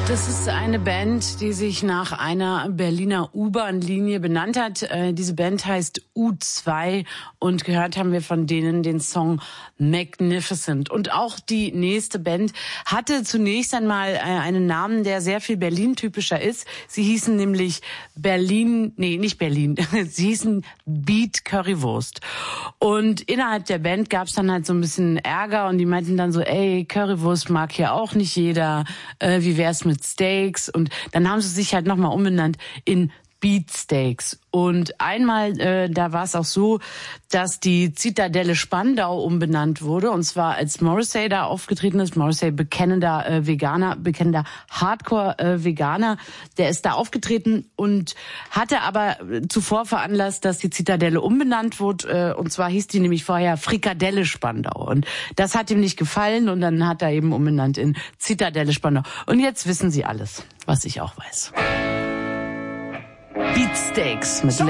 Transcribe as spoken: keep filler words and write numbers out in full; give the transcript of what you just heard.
Das ist eine Band, die sich nach einer Berliner U-Bahn-Linie benannt hat. Äh, diese Band heißt U zwei und gehört haben wir von denen den Song Magnificent. Und auch die nächste Band hatte zunächst einmal äh, einen Namen, der sehr viel Berlin-typischer ist. Sie hießen nämlich Berlin, nee, nicht Berlin, sie hießen Beat Currywurst. Und innerhalb der Band gab es dann halt so ein bisschen Ärger und die meinten dann so, ey, Currywurst mag hier auch nicht jeder, äh, wie wär's mit Steaks? Und dann haben sie sich halt nochmal umbenannt in Beatsteaks. Und einmal, äh, da war es auch so, dass die Zitadelle Spandau umbenannt wurde. Und zwar als Morrissey da aufgetreten ist. Morrissey, bekennender äh, Veganer, bekennender Hardcore-Veganer. Äh, der ist da aufgetreten und hatte aber zuvor veranlasst, dass die Zitadelle umbenannt wurde. Äh, und zwar hieß die nämlich vorher Frikadelle Spandau. Und das hat ihm nicht gefallen. Und dann hat er eben umbenannt in Zitadelle Spandau. Und jetzt wissen Sie alles, was ich auch weiß. Beatsteaks mit